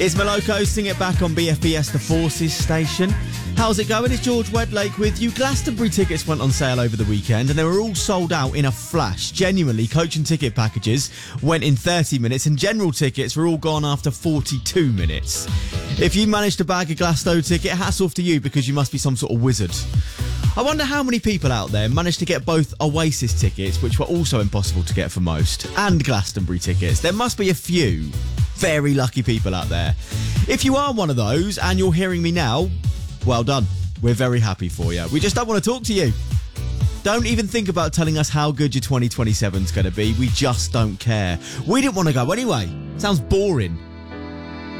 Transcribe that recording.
It's Moloko, Sing It Back on BFBS, the Forces station. How's it going? It's George Wedlake with you. Glastonbury tickets went on sale over the weekend and they were all sold out in a flash. Genuinely, coach and ticket packages went in 30 minutes and general tickets were all gone after 42 minutes. If you managed to bag a Glasgow ticket, hats off to you because you must be some sort of wizard. I wonder how many people out there managed to get both Oasis tickets, which were also impossible to get for most, and Glastonbury tickets. There must be a few very lucky people out there. If you are one of those and you're hearing me now, well done. We're very happy for you. We just don't want to talk to you. Don't even think about telling us how good your 2027's going to be. We just don't care. We didn't want to go anyway. Sounds boring.